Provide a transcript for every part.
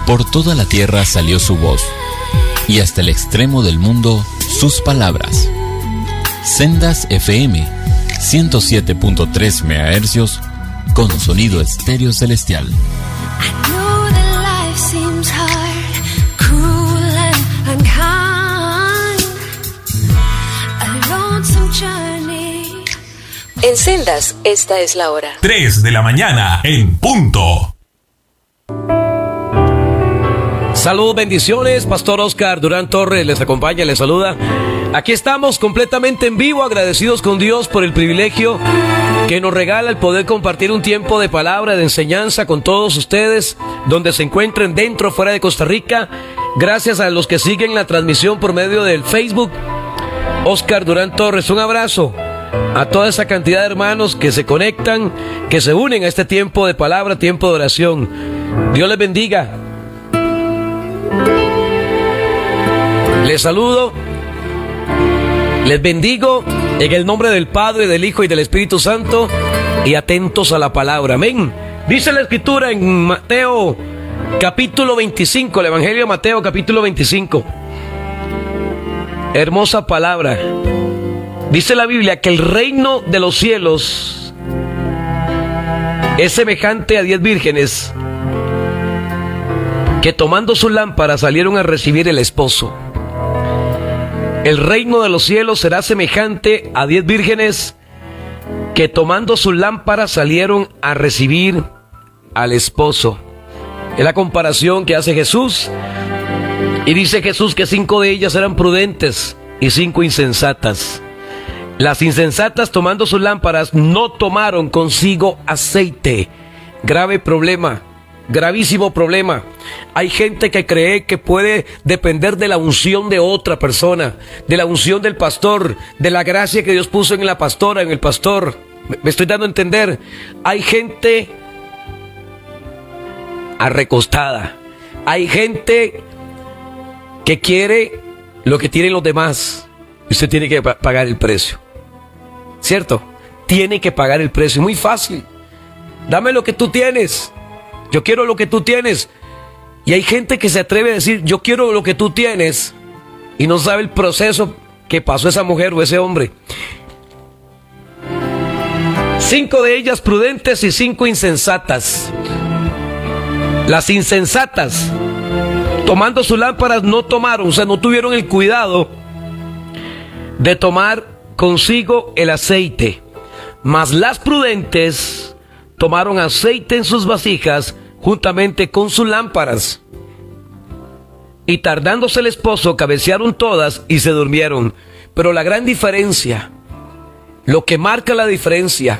Por toda la tierra salió su voz, y hasta el extremo del mundo sus palabras. Sendas FM 107.3 MHz con sonido estéreo celestial. En Sendas, esta es la hora. 3 de la mañana en punto. Salud, bendiciones. Pastor Oscar Durán Torres les acompaña, les saluda. Aquí estamos completamente en vivo, agradecidos con Dios por el privilegio que nos regala el poder compartir un tiempo de palabra, de enseñanza con todos ustedes, donde se encuentren dentro o fuera de Costa Rica. Gracias a los que siguen la transmisión por medio del Facebook. Oscar Durán Torres, un abrazo a toda esa cantidad de hermanos que se conectan, que se unen a este tiempo de palabra, tiempo de oración. Dios les bendiga. Les saludo, les bendigo en el nombre del Padre, del Hijo y del Espíritu Santo, y atentos a la palabra. Amén. Dice la Escritura en Mateo capítulo 25, el Evangelio de Mateo capítulo 25. Hermosa palabra. Dice la Biblia que el reino de los cielos es semejante a 10 vírgenes que tomando sus lámparas salieron a recibir el esposo. El reino de los cielos será semejante a 10 vírgenes que tomando sus lámparas salieron a recibir al esposo. Es la comparación que hace Jesús. Y dice Jesús que 5 de ellas eran prudentes y 5 insensatas. Las insensatas, tomando sus lámparas, no tomaron consigo aceite. Grave problema, gravísimo problema. Hay gente que cree que puede depender de la unción de otra persona, de la unción del pastor, de la gracia que Dios puso en la pastora, en el pastor. Me estoy dando a entender. Hay gente arrecostada. Hay gente que quiere lo que tienen los demás. Y usted tiene que pagar el precio. ¿Cierto? Tiene que pagar el precio. Muy fácil. Dame lo que tú tienes. Yo quiero lo que tú tienes. Y hay gente que se atreve a decir, yo quiero lo que tú tienes, y no sabe el proceso que pasó esa mujer o ese hombre. 5 de ellas prudentes y 5 insensatas. Las insensatas, tomando sus lámparas, no tomaron, o sea, no tuvieron el cuidado de tomar consigo el aceite. Mas las prudentes tomaron aceite en sus vasijas juntamente con sus lámparas. Y tardándose el esposo, cabecearon todas y se durmieron. Pero la gran diferencia, lo que marca la diferencia,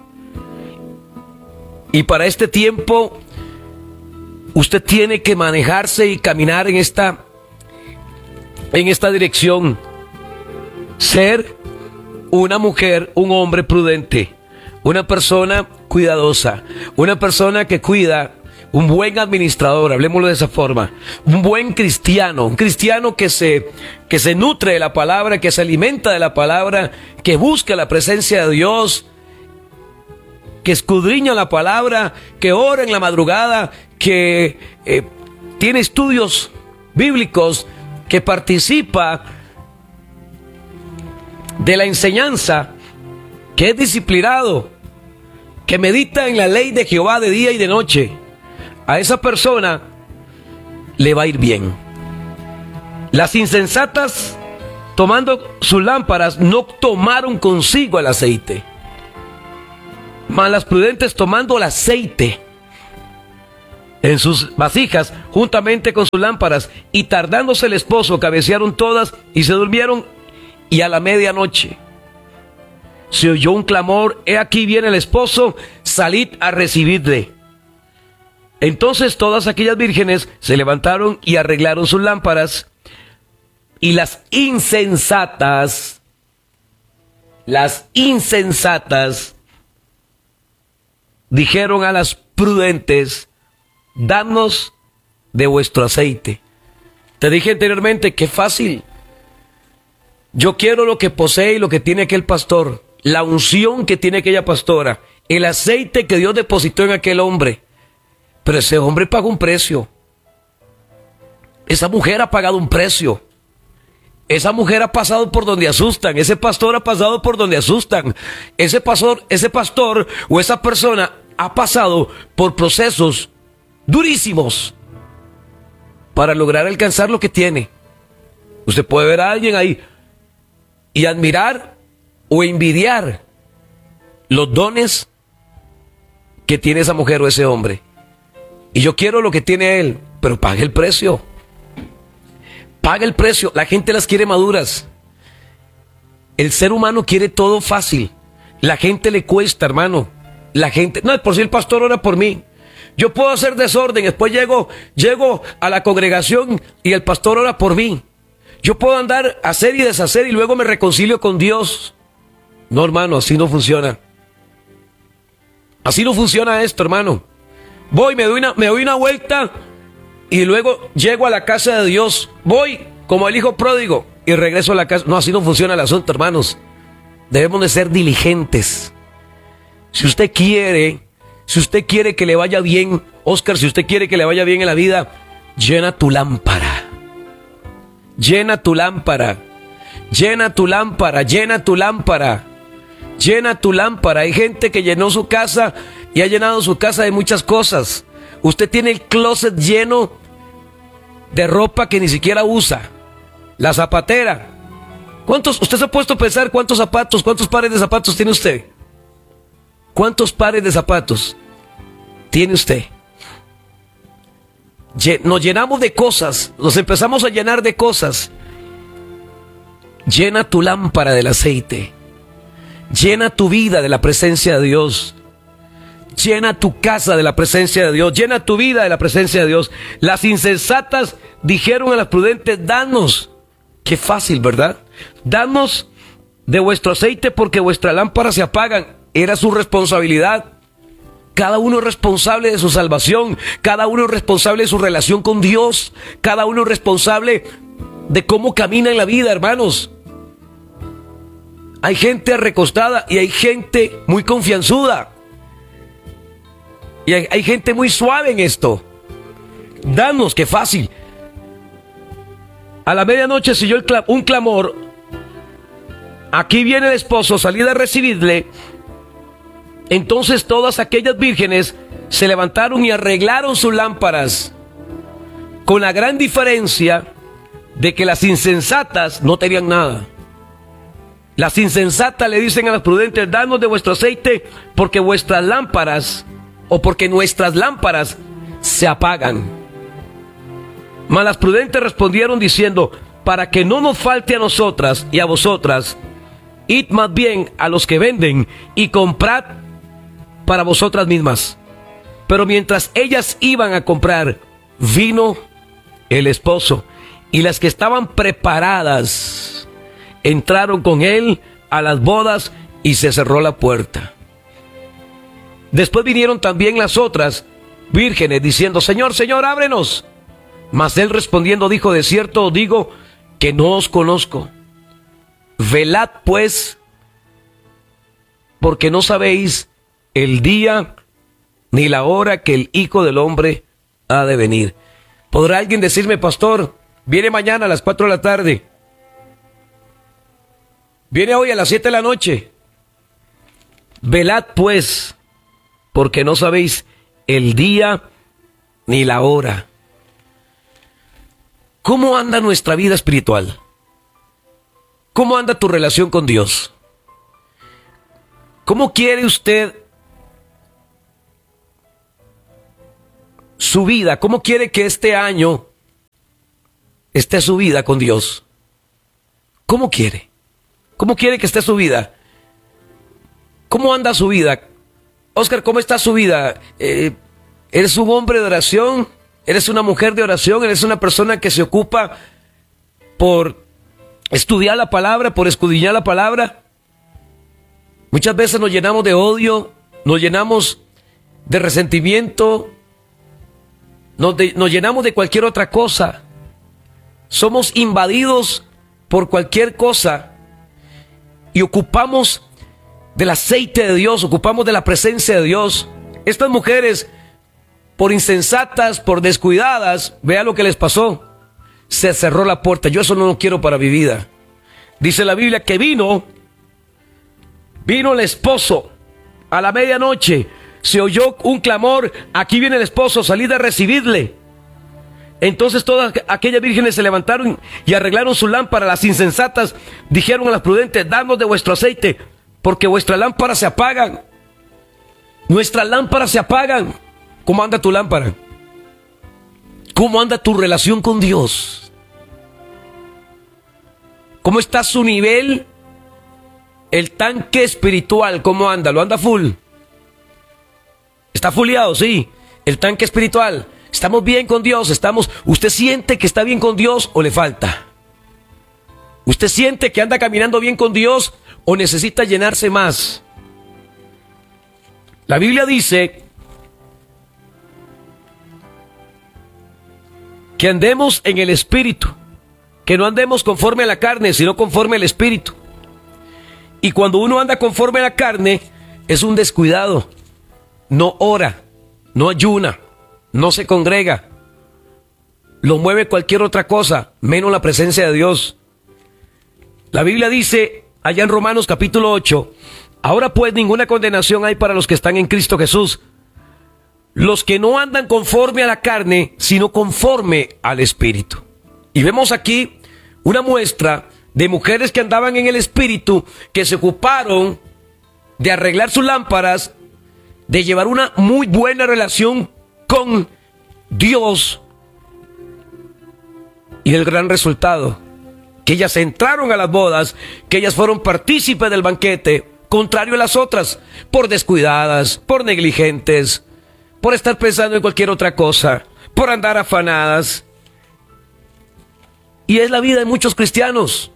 y para este tiempo usted tiene que manejarse y caminar en esta dirección. Ser una mujer, un hombre prudente, una persona cuidadosa, una persona que cuida, un buen administrador, hablemoslo de esa forma, un buen cristiano, un cristiano que se nutre de la palabra, que se alimenta de la palabra, que busca la presencia de Dios, que escudriña la palabra, que ora en la madrugada, que tiene estudios bíblicos, que participa de la enseñanza, que es disciplinado, que medita en la ley de Jehová de día y de noche. A esa persona le va a ir bien. Las insensatas, tomando sus lámparas, no tomaron consigo el aceite. Mas las prudentes, tomando el aceite en sus vasijas, juntamente con sus lámparas, y tardándose el esposo, cabecearon todas y se durmieron. Y a la medianoche se oyó un clamor: he aquí viene el esposo, salid a recibirle. Entonces todas aquellas vírgenes se levantaron y arreglaron sus lámparas. Y las insensatas dijeron a las prudentes: danos de vuestro aceite. Te dije anteriormente, qué fácil. Yo quiero lo que posee y lo que tiene aquel pastor, la unción que tiene aquella pastora, el aceite que Dios depositó en aquel hombre. Pero ese hombre pagó un precio. esa mujer ha pagado un precio. Esa mujer ha pasado por donde asustan. Ese pastor ha pasado por donde asustan. Ese pastor o esa persona ha pasado por procesos durísimos para lograr alcanzar lo que tiene. Usted puede ver a alguien ahí y admirar o envidiar los dones que tiene esa mujer o ese hombre. Y yo quiero lo que tiene él, pero pague el precio. Paga el precio. La gente las quiere maduras. El ser humano quiere todo fácil. La gente le cuesta, hermano. La gente, no, por si el pastor ora por mí. Yo puedo hacer desorden, después llego a la congregación y el pastor ora por mí. Yo puedo andar, hacer y deshacer y luego me reconcilio con Dios. No, hermano, así no funciona. Así no funciona esto, hermano. Voy, me doy una vuelta y luego llego a la casa de Dios. Voy como el hijo pródigo y regreso a la casa. No, así no funciona el asunto, hermanos. Debemos de ser diligentes. Si usted quiere que le vaya bien, Oscar, si usted quiere que le vaya bien en la vida, llena tu lámpara. Llena tu lámpara. Llena tu lámpara. Llena tu lámpara. Llena tu lámpara. Hay gente que llenó su casa y ha llenado su casa de muchas cosas. Usted tiene el closet lleno de ropa que ni siquiera usa. La zapatera. ¿Usted se ha puesto a pensar cuántos pares de zapatos tiene usted? ¿Cuántos pares de zapatos tiene usted? Nos llenamos de cosas, nos empezamos a llenar de cosas. Llena tu lámpara del aceite. Llena tu vida de la presencia de Dios. Llena tu casa de la presencia de Dios. Llena tu vida de la presencia de Dios. Las insensatas dijeron a las prudentes: danos. Qué fácil, ¿verdad? Danos de vuestro aceite porque vuestras lámparas se apagan. Era su responsabilidad. Cada uno es responsable de su salvación. Cada uno es responsable de su relación con Dios. Cada uno es responsable de cómo camina en la vida, hermanos. Hay gente recostada y hay gente muy confianzuda. Y hay gente muy suave en esto. Danos, qué fácil. A la medianoche se oyó un clamor. Aquí viene el esposo, salid a recibirle. Entonces todas aquellas vírgenes se levantaron y arreglaron sus lámparas, con la gran diferencia de que las insensatas no tenían nada. Las insensatas le dicen a las prudentes: danos de vuestro aceite porque vuestras lámparas, o porque nuestras lámparas se apagan. Mas las prudentes respondieron diciendo: para que no nos falte a nosotras y a vosotras, id más bien a los que venden y comprad para vosotras mismas. Pero mientras ellas iban a comprar, vino el esposo, y las que estaban preparadas entraron con él a las bodas y se cerró la puerta. Después vinieron también las otras vírgenes diciendo: Señor, Señor, ábrenos. Mas él respondiendo dijo: de cierto os digo que no os conozco. Velad pues, porque no sabéis el día ni la hora que el Hijo del Hombre ha de venir. ¿Podrá alguien decirme: pastor, viene mañana a las 4 de la tarde? ¿Viene hoy a las 7 de la noche? Velad pues, porque no sabéis el día ni la hora. ¿Cómo anda nuestra vida espiritual? ¿Cómo anda tu relación con Dios? ¿Cómo quiere usted su vida? ¿Cómo quiere que este año esté su vida con Dios? ¿Cómo quiere? ¿Cómo quiere que esté su vida? ¿Cómo anda su vida? Oscar, ¿cómo está su vida? ¿Eres un hombre de oración? ¿Eres una mujer de oración? ¿Eres una persona que se ocupa por estudiar la palabra, por escudriñar la palabra? Muchas veces nos llenamos de odio, nos llenamos de resentimiento, nos llenamos de cualquier otra cosa. Somos invadidos por cualquier cosa y ocupamos del aceite de Dios, ocupamos de la presencia de Dios. Estas mujeres, por insensatas, por descuidadas, vea lo que les pasó. se cerró la puerta. Yo eso no lo quiero para mi vida. Dice la Biblia que vino el esposo a la medianoche, se oyó un clamor, aquí viene el esposo, salid a recibirle. Entonces todas aquellas vírgenes se levantaron y arreglaron su lámpara. Las insensatas dijeron a las prudentes, dadnos de vuestro aceite, porque vuestras lámparas se apagan. Nuestras lámparas se apagan. ¿Cómo anda tu lámpara? ¿Cómo anda tu relación con Dios? ¿Cómo está su nivel? El tanque espiritual, ¿cómo anda? ¿Lo anda full? ¿Está fuleado? Sí. El tanque espiritual. ¿Estamos bien con Dios? ¿Usted siente que está bien con Dios o le falta? ¿Usted siente que anda caminando bien con Dios o necesita llenarse más? La Biblia dice que andemos en el Espíritu, que no andemos conforme a la carne, sino conforme al Espíritu. Y cuando uno anda conforme a la carne, es un descuidado. No ora, no ayuna, no se congrega. Lo mueve cualquier otra cosa, menos la presencia de Dios. La Biblia dice, allá en Romanos capítulo 8, ahora pues ninguna condenación hay para los que están en Cristo Jesús, los que no andan conforme a la carne, sino conforme al Espíritu. Y vemos aquí una muestra de mujeres que andaban en el Espíritu, que se ocuparon de arreglar sus lámparas, de llevar una muy buena relación con Dios. Y el gran resultado, que ellas entraron a las bodas, que ellas fueron partícipes del banquete, contrario a las otras, por descuidadas, por negligentes, por estar pensando en cualquier otra cosa, por andar afanadas. Y es la vida de muchos cristianos.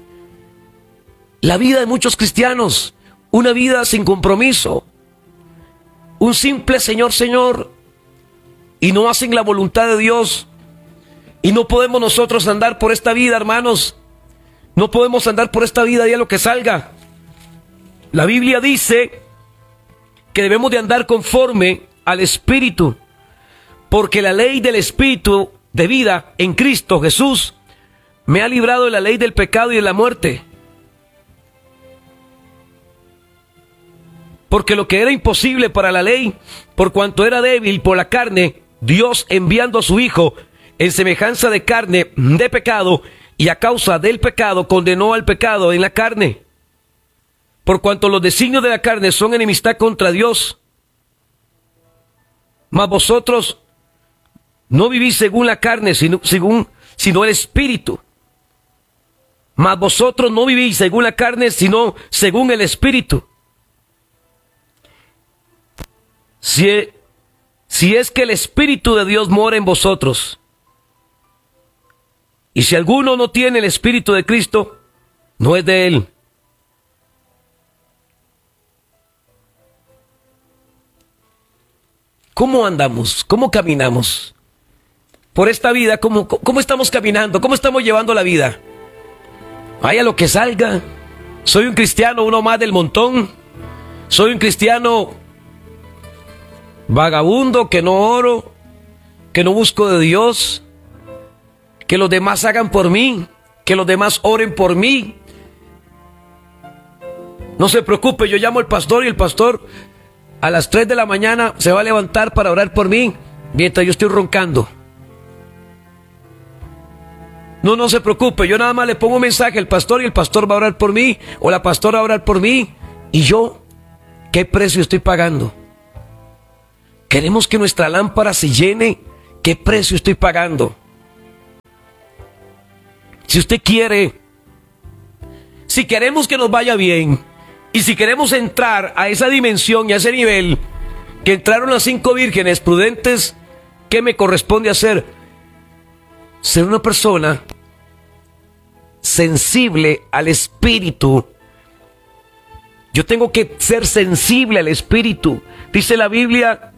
La vida de muchos cristianos, una vida sin compromiso, un simple Señor, Señor, y no hacen la voluntad de Dios. Y no podemos nosotros andar por esta vida, hermanos. No podemos andar por esta vida ya lo que salga. La Biblia dice que debemos de andar conforme al Espíritu, porque la ley del Espíritu de vida en Cristo Jesús me ha librado de la ley del pecado y de la muerte. Porque lo que era imposible para la ley, por cuanto era débil por la carne, Dios enviando a su Hijo en semejanza de carne de pecado, y a causa del pecado condenó al pecado en la carne. Por cuanto los designios de la carne son enemistad contra Dios. Mas vosotros no vivís según la carne, sino el Espíritu. Mas vosotros no vivís según la carne, sino según el Espíritu. Si es que el Espíritu de Dios mora en vosotros. Y si alguno no tiene el Espíritu de Cristo, no es de él. ¿Cómo andamos? ¿Cómo caminamos? Por esta vida, ¿cómo estamos caminando? ¿Cómo estamos llevando la vida? Vaya lo que salga. Soy un cristiano, uno más del montón. Soy un cristiano vagabundo, que no oro, que no busco de Dios, que los demás hagan por mí, que los demás oren por mí. No se preocupe, yo llamo al pastor y el pastor a las 3 de la mañana se va a levantar para orar por mí mientras yo estoy roncando. No se preocupe, yo nada más le pongo un mensaje al pastor y el pastor va a orar por mí, o la pastora va a orar por mí. Y yo, ¿qué precio estoy pagando? Queremos que nuestra lámpara se llene. ¿Qué precio estoy pagando? Si usted quiere, si queremos que nos vaya bien, y si queremos entrar a esa dimensión y a ese nivel que entraron las 5 vírgenes prudentes, ¿qué me corresponde hacer? Ser una persona sensible al Espíritu. Yo tengo que ser sensible al Espíritu. Dice la Biblia,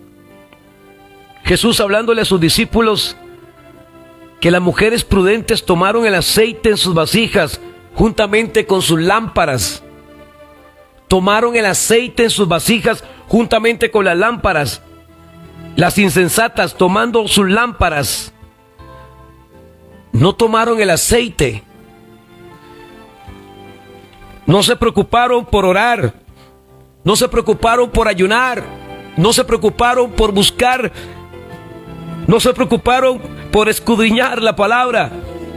Jesús hablándole a sus discípulos, que las mujeres prudentes tomaron el aceite en sus vasijas juntamente con sus lámparas. Tomaron el aceite en sus vasijas juntamente con las lámparas. Las insensatas tomando sus lámparas no tomaron el aceite, no se preocuparon por orar, no se preocuparon por ayunar, no se preocuparon por buscar, no se preocuparon por escudriñar la palabra.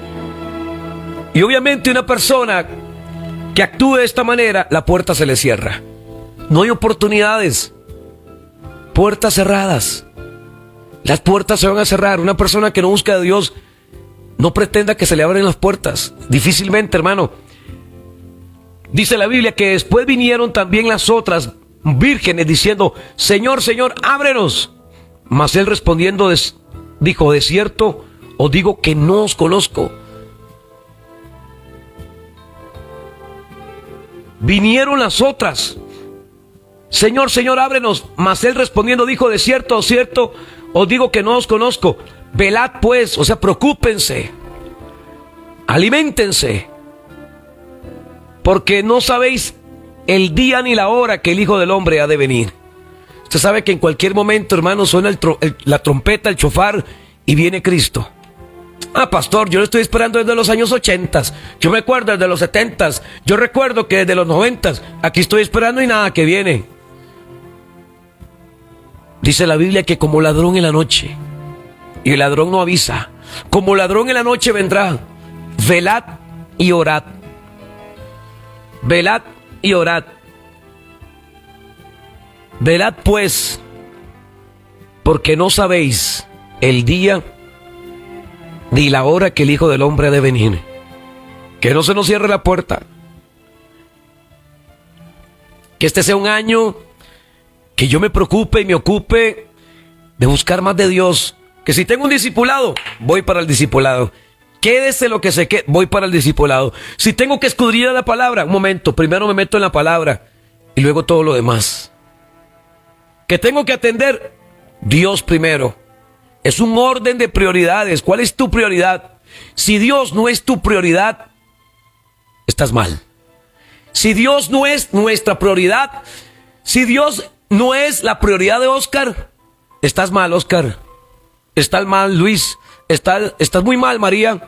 Y obviamente una persona que actúe de esta manera, la puerta se le cierra. No hay oportunidades. Puertas cerradas. Las puertas se van a cerrar. Una persona que no busca a Dios, no pretenda que se le abren las puertas. Difícilmente, hermano. Dice la Biblia que después vinieron también las otras vírgenes diciendo: Señor, Señor, ábrenos. Mas él respondiendo dijo: de cierto os digo que no os conozco. Vinieron las otras: Señor, Señor, ábrenos. Mas él respondiendo dijo: de cierto, os digo que no os conozco. Velad pues, o sea, preocúpense, aliméntense, porque no sabéis el día ni la hora que el Hijo del Hombre ha de venir. Usted sabe que en cualquier momento, hermano, suena la trompeta, el shofar, y viene Cristo. Ah, pastor, yo lo estoy esperando desde los años 80. Yo me acuerdo desde los 70. Yo recuerdo que desde los 90. Aquí estoy esperando y nada que viene. Dice la Biblia que como ladrón en la noche, y el ladrón no avisa, como ladrón en la noche vendrá. Velad y orad. Velad y orad. Velad pues, porque no sabéis el día ni la hora que el Hijo del Hombre ha de venir. Que no se nos cierre la puerta. Que este sea un año que yo me preocupe y me ocupe de buscar más de Dios. Que si tengo un discipulado, voy para el discipulado. Quédese lo que se quede, voy para el discipulado. Si tengo que escudriñar la palabra, un momento, primero me meto en la palabra y luego todo lo demás. Que tengo que atender, Dios primero. Es un orden de prioridades. ¿Cuál es tu prioridad? Si Dios no es tu prioridad, estás mal. Si Dios no es nuestra prioridad, si Dios no es la prioridad de Oscar, estás mal, Oscar. Estás mal, Luis. Estás muy mal, María.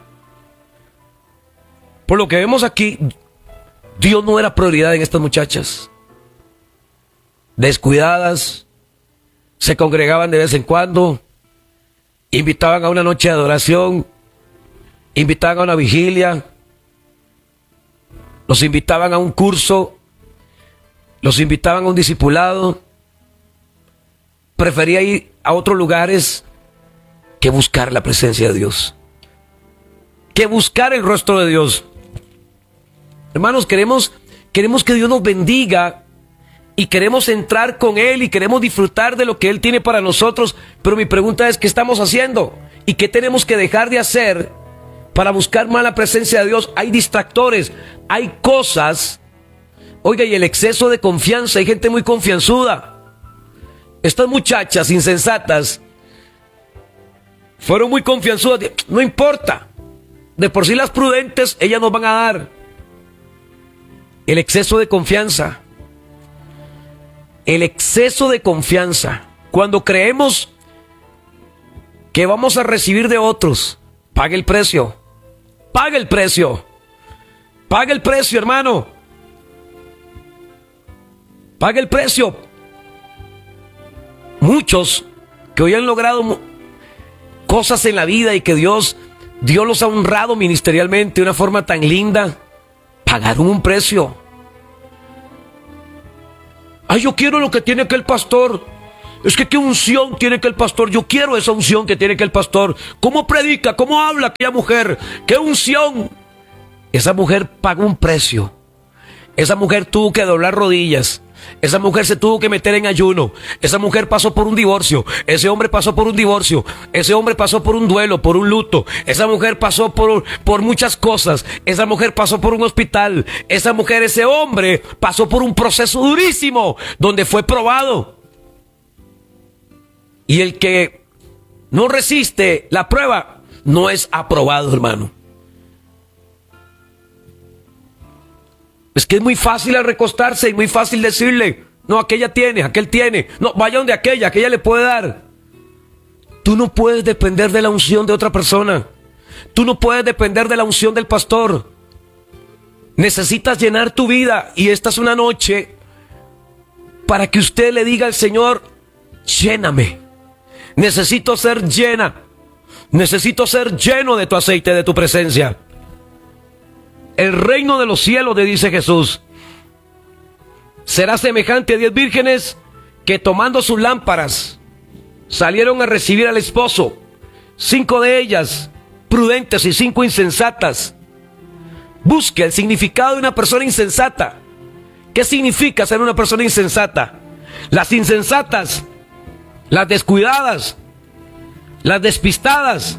Por lo que vemos aquí, Dios no era prioridad en estas muchachas. Descuidadas, se congregaban de vez en cuando, invitaban a una noche de adoración, invitaban a una vigilia, los invitaban a un curso, los invitaban a un discipulado. Prefería ir a otros lugares que buscar la presencia de Dios, que buscar el rostro de Dios. Hermanos, queremos que Dios nos bendiga y queremos entrar con Él y queremos disfrutar de lo que Él tiene para nosotros. Pero mi pregunta es, ¿qué estamos haciendo? ¿Y qué tenemos que dejar de hacer para buscar más la presencia de Dios? Hay distractores, hay cosas. Oiga, y el exceso de confianza, hay gente muy confianzuda. Estas muchachas insensatas fueron muy confianzudas. No importa, de por sí las prudentes, ellas nos van a dar. El exceso de confianza. El exceso de confianza. Cuando creemos que vamos a recibir de otros, pague el precio. Pague el precio. Pague el precio, hermano. Pague el precio. Muchos que hoy han logrado cosas en la vida y que Dios los ha honrado ministerialmente de una forma tan linda, pagaron un precio. Ay, yo quiero lo que tiene aquel pastor. Es que qué unción tiene aquel pastor. Yo quiero esa unción que tiene aquel pastor. ¿Cómo predica? ¿Cómo habla aquella mujer? ¡Qué unción! Esa mujer pagó un precio. Esa mujer tuvo que doblar rodillas. Esa mujer se tuvo que meter en ayuno. Esa mujer pasó por un divorcio. Ese hombre pasó por un divorcio. Ese hombre pasó por un duelo, por un luto. Esa mujer pasó por muchas cosas. Esa mujer pasó por un hospital. Esa mujer, ese hombre pasó por un proceso durísimo donde fue probado. Y el que no resiste la prueba no es aprobado, hermano. Es que es muy fácil recostarse y muy fácil decirle: no, aquella tiene, aquel tiene. No, vaya donde aquella le puede dar. Tú no puedes depender de la unción de otra persona. Tú no puedes depender de la unción del pastor. Necesitas llenar tu vida, y esta es una noche para que usted le diga al Señor: lléname. Necesito ser llena. Necesito ser lleno de tu aceite, de tu presencia. El reino de los cielos, le dice Jesús, será semejante a 10 vírgenes que, tomando sus lámparas, salieron a recibir al esposo. 5 de ellas prudentes y 5 insensatas. Busque el significado de una persona insensata. ¿Qué significa ser una persona insensata? Las insensatas, las descuidadas, las despistadas,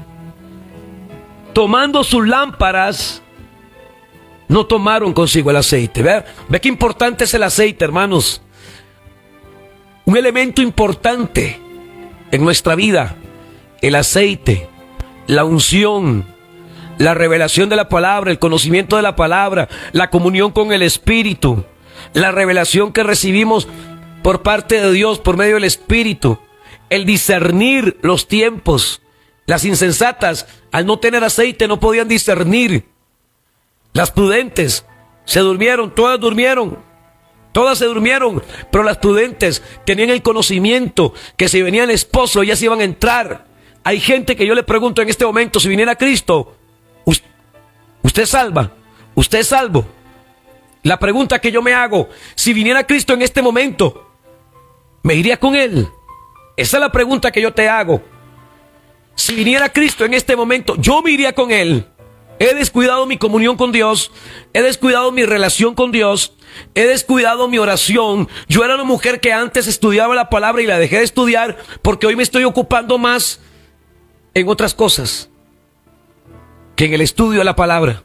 tomando sus lámparas, no tomaron consigo el aceite. Ve qué importante es el aceite, hermanos. Un elemento importante en nuestra vida. El aceite, la unción, la revelación de la palabra, el conocimiento de la palabra, la comunión con el Espíritu, la revelación que recibimos por parte de Dios por medio del Espíritu, el discernir los tiempos. Las insensatas, al no tener aceite, no podían discernir. Las prudentes se durmieron, todas se durmieron, pero las prudentes tenían el conocimiento que si venía el esposo, ellas iban a entrar. Hay gente que yo le pregunto en este momento: si viniera Cristo, ¿usted es salva? ¿Usted es salvo? La pregunta que yo me hago: si viniera Cristo en este momento, ¿me iría con Él? Esa es la pregunta que yo te hago. Si viniera Cristo en este momento, ¿yo me iría con Él? He descuidado mi comunión con Dios, he descuidado mi relación con Dios, he descuidado mi oración. Yo era una mujer que antes estudiaba la palabra y la dejé de estudiar porque hoy me estoy ocupando más en otras cosas que en el estudio de la palabra.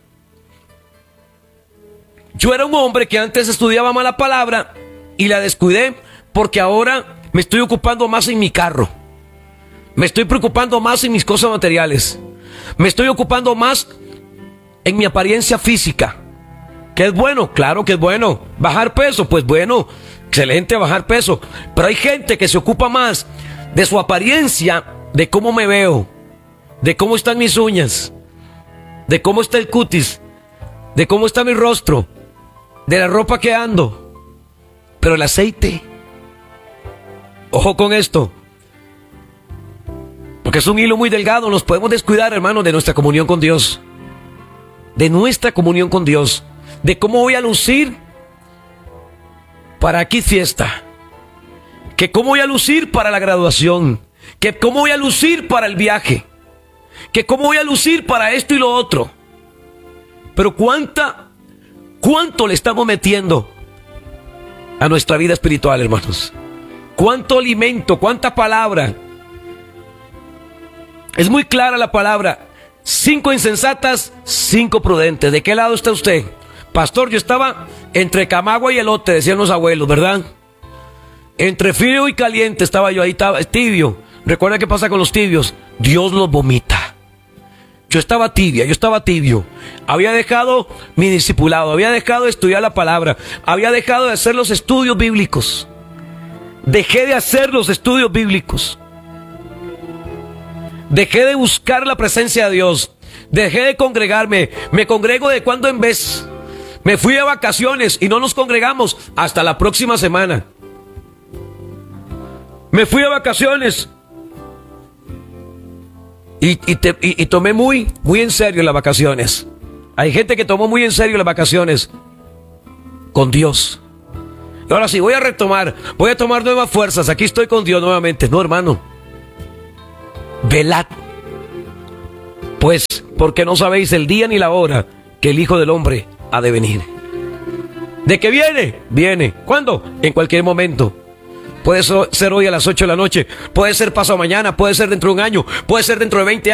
Yo era un hombre que antes estudiaba más la palabra y la descuidé porque ahora me estoy ocupando más en mi carro. Me estoy preocupando más en mis cosas materiales. Me estoy ocupando más en mi apariencia física. ¿Qué es bueno? Claro que es bueno. ¿Bajar peso? Pues bueno, excelente bajar peso. Pero hay gente que se ocupa más de su apariencia, de cómo me veo, de cómo están mis uñas, de cómo está el cutis, de cómo está mi rostro, de la ropa que ando. Pero el aceite, ojo con esto, porque es un hilo muy delgado. Nos podemos descuidar, hermanos, de nuestra comunión con Dios. De nuestra comunión con Dios. De cómo voy a lucir para aquí fiesta. Que cómo voy a lucir para la graduación. Que cómo voy a lucir para el viaje. Que cómo voy a lucir para esto y lo otro. Pero ¿cuánto le estamos metiendo a nuestra vida espiritual, hermanos? ¿Cuánto alimento? ¿Cuánta palabra? Es muy clara la palabra. 5 insensatas, 5 prudentes. ¿De qué lado está usted? Pastor, yo estaba entre camagua y elote, decían los abuelos, ¿verdad? Entre frío y caliente estaba yo, ahí estaba tibio. ¿Recuerda qué pasa con los tibios? Dios los vomita. Yo estaba tibio. Había dejado mi discipulado, había dejado de estudiar la palabra, había dejado de hacer los estudios bíblicos. Dejé de hacer los estudios bíblicos. Dejé de buscar la presencia de Dios. Dejé de congregarme. Me congrego de cuando en vez. Me fui de vacaciones y no nos congregamos hasta la próxima semana. Me fui de vacaciones y tomé muy en serio las vacaciones. Hay gente que tomó muy en serio las vacaciones con Dios. Y ahora sí, voy a tomar nuevas fuerzas. Aquí estoy con Dios nuevamente. No, hermano. Velad, pues, porque no sabéis el día ni la hora que el Hijo del Hombre ha de venir. ¿De qué viene? Viene. ¿Cuándo? En cualquier momento. Puede ser hoy a las 8 de la noche, puede ser pasado mañana, puede ser dentro de un año, puede ser dentro de 20 años.